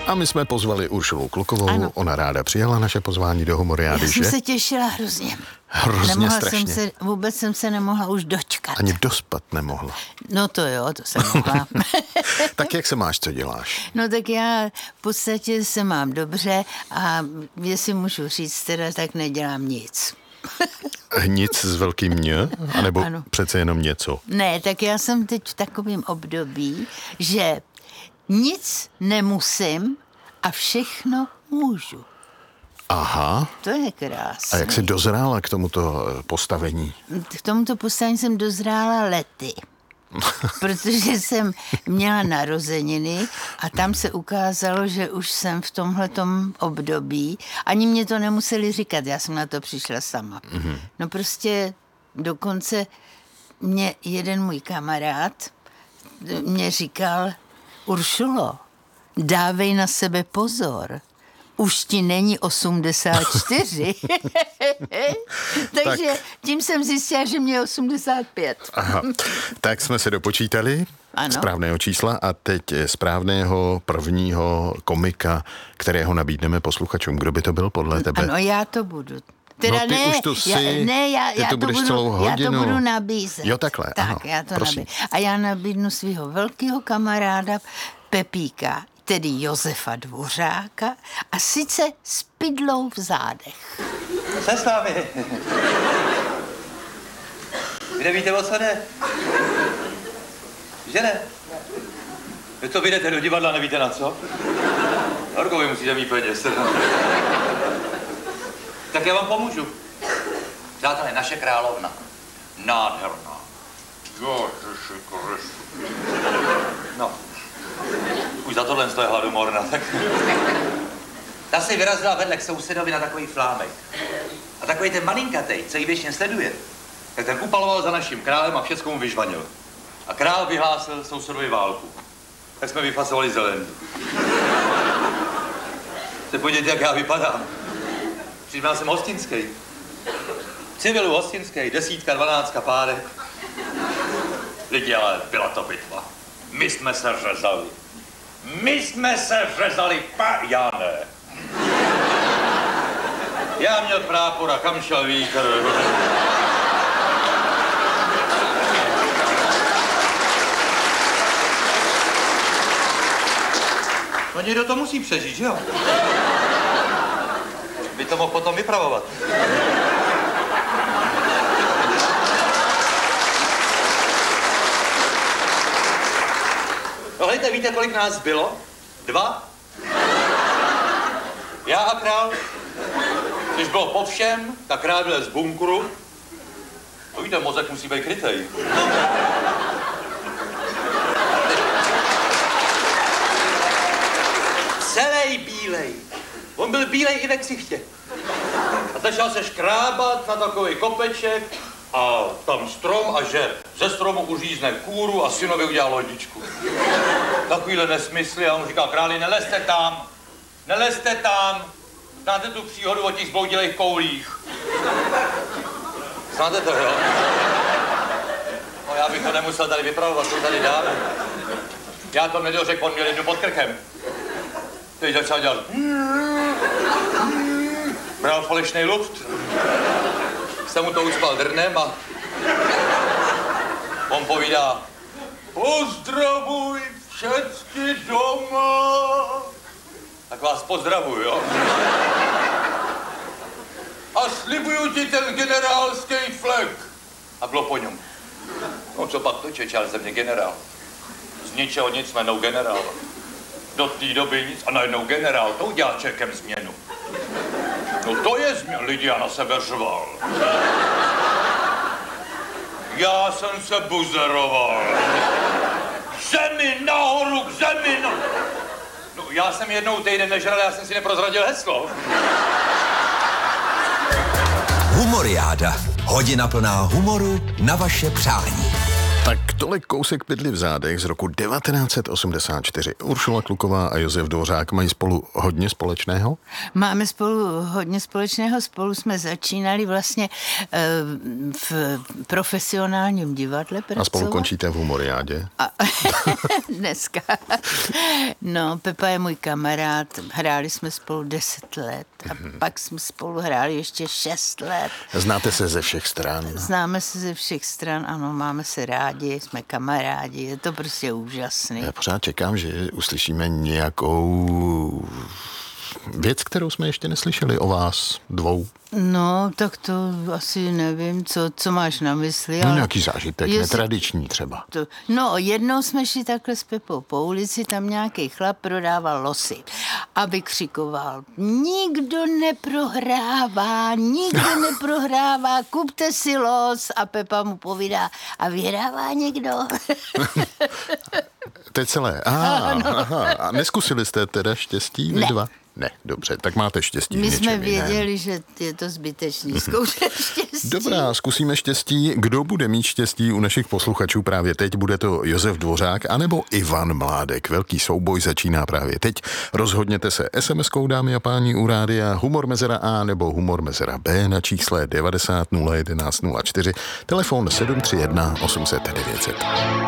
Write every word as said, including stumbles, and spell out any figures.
A my jsme pozvali Uršulu Klukovou, ano. Ona ráda přijala naše pozvání do Humoriády, Já že? jsem se těšila hrozně. Hrozně nemohla strašně. Jsem se, vůbec jsem se nemohla už dočkat. Ani dospat nemohla. No to jo, to jsem mohla. Tak jak se máš, co děláš? No tak já v podstatě se mám dobře a jestli můžu říct teda, tak nedělám nic. Nic s velkým ně? A nebo ano. Přece jenom něco? Ne, tak já jsem teď v takovém období, že nic nemusím a všechno můžu. Aha. To je krásné. A jak jsi dozrála k tomuto postavení? K tomuto postavení jsem dozrála lety. Protože jsem měla narozeniny a tam se ukázalo, že už jsem v tomhletom období. Ani mě to nemuseli říkat, já jsem na to přišla sama. Mm-hmm. No prostě dokonce mě jeden můj kamarád mě říkal: Uršulo, dávej na sebe pozor. Už ti není osmdesát čtyři. Takže tak. Tím jsem zjistila, že mě je osmdesát pět. Aha. Tak jsme se dopočítali ano. správného čísla a teď správného prvního komika, kterého nabídneme posluchačům. Kdo by to byl podle tebe? Ano, já to budu. Teda no ty ne, už tu jsi, já, ne, já, ty já to budeš budu, celou hodinu. Já to budu nabízet. Jo, takhle. Tak, aha, já to prosím. nabízím. A já nabídnu svého velkého kamaráda Pepíka, tedy Josefa Dvořáka, a sice s pidlou v zádech. Co s námi? Vy nevíte, o co jde? Že ne? Vy to vyjdete do divadla, nevíte na co? Horko, vy musíte mít peněz. Tak já vám pomůžu. Přátelé, naše královna. Nádherná. Ježiši Kristu. No. Už za tohle je hladomorna, tak... Ta se vyrazila vedle k sousedovi na takový flámek. A takový ten malinkatej, co ji věčně sleduje, tak ten upaloval za naším králem a všecko mu vyžvanil. A král vyhlásil sousedovi válku. Tak jsme vyfasovali zelen. Se podívejte, jak já vypadám. Přiznal jsem hostinský. Civilu hostinský, desítka, dvanáctka párek. Lidi, ale byla to bitva. My jsme se řezali. My jsme se řezali, pa... Já ne. Já měl prápora, kam šel vítr. No někdo to musí přežít, že jo? By to mohl potom vypravovat. No hejte, víte, kolik nás bylo? Dva? Já a král. Když bylo po všem, tak král byl z bunkru. To víte, mozek musí být krytej. Celej bílej. On byl bílej i ve ksichtě. A začal se škrábat na takový kopeček a tam strom a že ze stromu uřízne kůru a synovi udělal lodičku. Takovýhle nesmysly a on říká: králi, nelezte tam, nelezte tam. Znáte tu příhodu o těch zbloudilých koulích? Znáte to, jo? No já bych to nemusel tady vypravovat, to tady dáme. Já to nedořekl, on měl jednu pod krkem. Teď začal dělat. Bral falešnej luft. Jsem mu to ucpal drnem a on povídá: pozdravuj všechny doma. Tak vás pozdravuju, jo? A slibuju ti ten generálský flek. A bylo po něm. No co pak to čečal ze mě generál? Z ničeho nic, jmenou generál. Do té doby nic a najednou generál, to udělá Čekem změnu. No to je změn, lidi, já na sebe řval. Já jsem se buzeroval. K zemi, nahoru, k zemi, no. No já jsem jednou týden nežral, já jsem si neprozradil heslo. Humoriáda. Hodina plná humoru na vaše přání. Tak Tolik kousek Pidly v zádech z roku devatenáct set osmdesát čtyři. Uršula Kluková a Josef Dvořák mají spolu hodně společného? Máme spolu hodně společného. Spolu jsme začínali vlastně v profesionálním divadle pracovat. A spolu končíte v Humoriádě? A dneska. No, Pepa je můj kamarád. Hráli jsme spolu deset let. A mm-hmm. pak jsme spolu hráli ještě šest let. Znáte se ze všech stran? Známe se ze všech stran, ano, máme se rádi, jsme kamarádi, je to prostě úžasný. Já pořád čekám, že uslyšíme nějakou věc, kterou jsme ještě neslyšeli o vás dvou. No, tak to asi nevím, co, co máš na mysli. No nějaký zážitek, jestli... netradiční třeba. To, no, jednou jsme šli takhle s Pepou po ulici, tam nějaký chlap prodával losy a vykřikoval: nikdo neprohrává, nikdo neprohrává, kupte si los. A Pepa mu povídá: a vyhrává někdo? To je celé. Aha, aha. A neskusili jste teda štěstí vy ne. dva? Ne, dobře, tak máte štěstí. My jsme věděli, jiném. Že je to zbytečný zkoušet štěstí. Dobrá, zkusíme štěstí. Kdo bude mít štěstí u našich posluchačů právě teď? Bude to Josef Dvořák anebo Ivan Mládek? Velký souboj začíná právě teď. Rozhodněte se es em eskou, dámy a páni, u rádia Humor mezera A nebo Humor mezera B na čísle devadesát nula jedenáct nula čtyři, telefon sedm tři jedna osm set devět set.